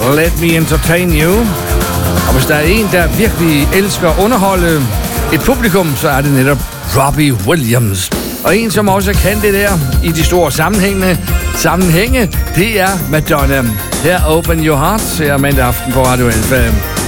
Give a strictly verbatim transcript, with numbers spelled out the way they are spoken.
Let Me Entertain You. Og hvis der er en, der virkelig elsker at underholde et publikum, så er det netop Robbie Williams. Og en, som også kan det der i de store sammenhænge, sammenhænge det er Madonna. Her Open Your Heart, her mandag aften på Radio L F M.